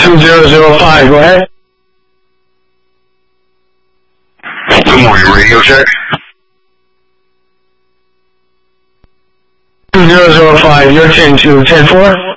2005, go ahead. Good morning, radio check. 2005, you're 10 to 10-4.